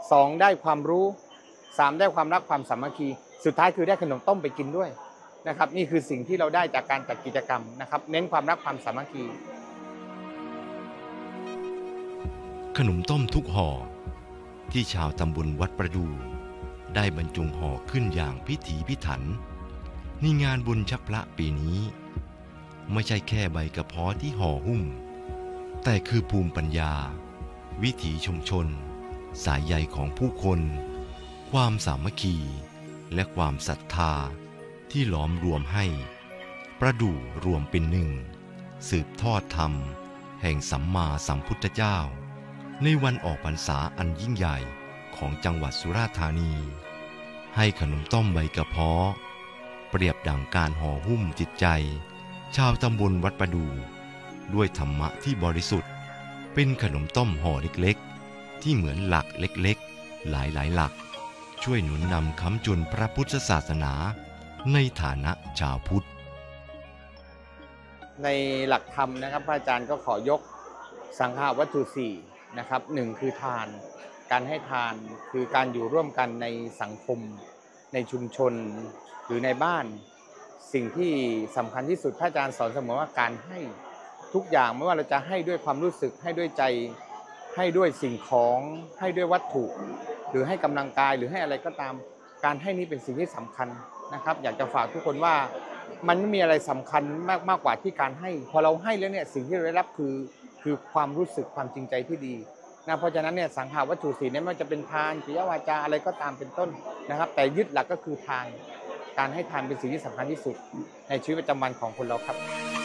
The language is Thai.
2ได้ความรู้3ได้ความรักความสามัคคีสุดท้ายคือได้ขนมต้มไปกินด้วยนะครับนี่คือสิ่งที่เราได้จากการจัดกิจกรรมนะครับเน้นความรักความสามัคคีขนมต้มทุกห่อที่ชาวตำบลวัดประดูได้บรรจงห่อขึ้นอย่างพิถีพิถันในงานบุญชักพระปีนี้ไม่ใช่แค่ใบกระเพาะที่ห่อหุ้มแต่คือภูมิปัญญาวิถีชุมชนสายใยของผู้คนความสามัคคีและความศรัทธาที่หลอมรวมให้ประดู่รวมเป็นหนึ่งสืบทอดธรรมแห่งสัมมาสัมพุทธเจ้าในวันออกพรรษาอันยิ่งใหญ่ของจังหวัดสุราษฎร์ธานีให้ขนมต้มใบกระเพาะเปรียบดั่งการห่อหุ้มจิตใจชาวตำบลวัดประดูด้วยธรรมะที่บริสุทธิ์เป็นขนมต้มห่อเล็กๆที่เหมือนหลักเล็กๆหลายๆหลักช่วยหนุนนำค้ำจุนพระพุทธศาสนาในฐานะชาวพุทธในหลักธรรมนะครับพระอาจารย์ก็ขอยกสังฆาวัตถุ4นะครับ1คือทานการให้ทานคือการอยู่ร่วมกันในสังคมในชุมชนหรือในบ้านสิ่งที่สำคัญที่สุดพระอาจารย์สอนเสมอว่าการให้ทุกอย่างไม่ว่าเราจะให้ด้วยความรู้สึกให้ด้วยใจให้ด้วยสิ่งของให้ด้วยวัตถุหรือให้กำลังกายหรือให้อะไรก็ตามการให้นี้เป็นสิ่งที่สำคัญนะครับอยากจะฝากทุกคนว่ามันไม่มีอะไรสำคัญมากกว่าที่การให้พอเราให้แล้วเนี่ยสิ่งที่เราได้รับคือความรู้สึกความจริงใจที่ดีนะเพราะฉะนั้นเนี่ยสังฆาวัตถุ4เนี่ยไม่ว่าจะเป็นทานปิยวาจาอะไรก็ตามเป็นต้นนะครับแต่ยึดหลักก็คือทานการให้ทานเป็นสิ่งที่สำคัญที่สุดในชีวิตประจำวันของคนเราครับ